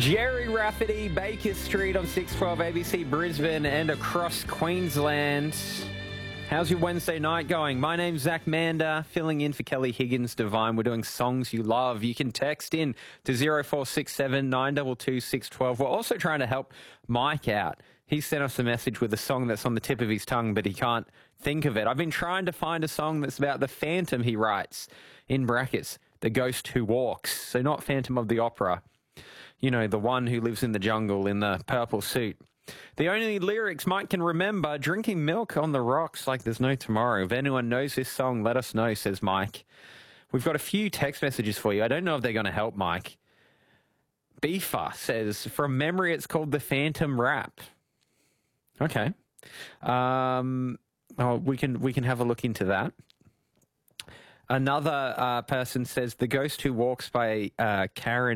Jerry Rafferty, Baker Street on 612 ABC Brisbane and across Queensland. How's your Wednesday night going? My name's Zach Mander, filling in for Kelly Higgins Divine. We're doing songs you love. You can text in to 0467 922 612. We're also trying to help Mike out. He sent us a message with a song that's on the tip of his tongue, but he can't think of it. I've been trying to find a song that's about the Phantom, he writes, in brackets, the ghost who walks. So not Phantom of the Opera. You know, the one who lives in the jungle in the purple suit. The only lyrics Mike can remember, drinking milk on the rocks like there's no tomorrow. If anyone knows this song, let us know, says Mike. We've got a few text messages for you. I don't know if they're going to help Mike. Beefa says, from memory, it's called the Phantom Rap. Okay. We can have a look into that. Another person says, the ghost who walks by Karen